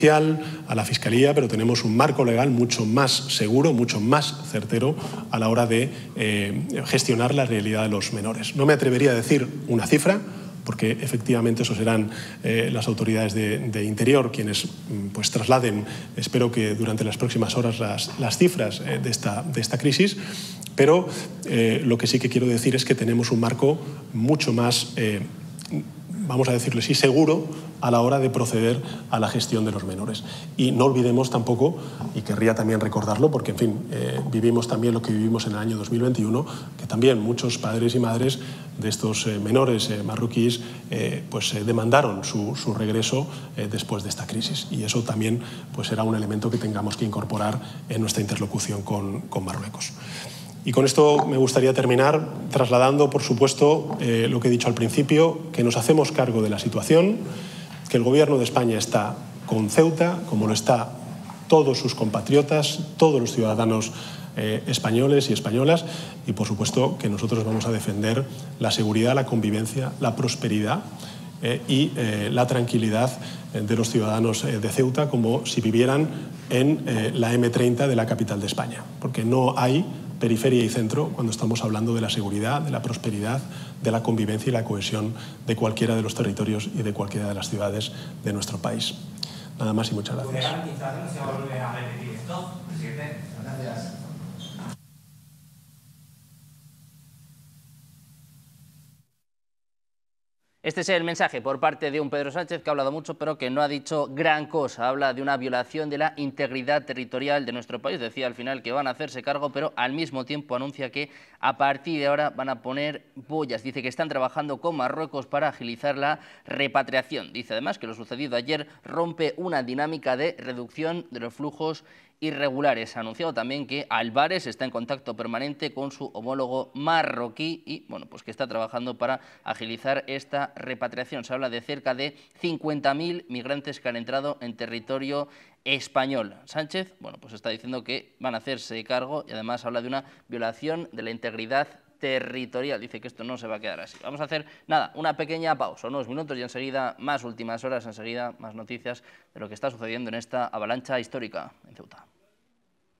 a la Fiscalía, pero tenemos un marco legal mucho más seguro, mucho más certero a la hora de gestionar la realidad de los menores. No me atrevería a decir una cifra, porque efectivamente eso serán las autoridades de Interior quienes pues trasladen, espero que durante las próximas horas, las cifras de esta crisis, pero lo que sí que quiero decir es que tenemos un marco mucho más vamos a decirlo así, seguro a la hora de proceder a la gestión de los menores. Y no olvidemos tampoco, y querría también recordarlo, porque en fin, vivimos también lo que vivimos en el año 2021, que también muchos padres y madres de estos menores marroquíes pues demandaron su regreso después de esta crisis. Y eso también pues será un elemento que tengamos que incorporar en nuestra interlocución con Marruecos. Y con esto me gustaría terminar trasladando, por supuesto, lo que he dicho al principio, que nos hacemos cargo de la situación, que el Gobierno de España está con Ceuta, como lo está todos sus compatriotas, todos los ciudadanos españoles y españolas, y por supuesto que nosotros vamos a defender la seguridad, la convivencia, la prosperidad y la tranquilidad de los ciudadanos de Ceuta como si vivieran en la M30 de la capital de España, porque no hay periferia y centro cuando estamos hablando de la seguridad, de la prosperidad, de la convivencia y la cohesión de cualquiera de los territorios y de cualquiera de las ciudades de nuestro país. Nada más y muchas gracias. ¿Puede garantizar que no se va a volver a repetir esto, presidente? Gracias. Este es el mensaje por parte de un Pedro Sánchez que ha hablado mucho pero que no ha dicho gran cosa. Habla de una violación de la integridad territorial de nuestro país. Decía al final que van a hacerse cargo, pero al mismo tiempo anuncia que a partir de ahora van a poner boyas. Dice que están trabajando con Marruecos para agilizar la repatriación. Dice además que lo sucedido ayer rompe una dinámica de reducción de los flujos irregulares. Ha anunciado también que Álvarez está en contacto permanente con su homólogo marroquí y bueno, pues que está trabajando para agilizar esta repatriación. Se habla de cerca de 50.000 migrantes que han entrado en territorio español. Sánchez, bueno, pues está diciendo que van a hacerse cargo y además habla de una violación de la integridad territorial. Dice que esto no se va a quedar así. Vamos a hacer, nada, una pequeña pausa, unos minutos y enseguida más últimas horas, enseguida más noticias de lo que está sucediendo en esta avalancha histórica en Ceuta.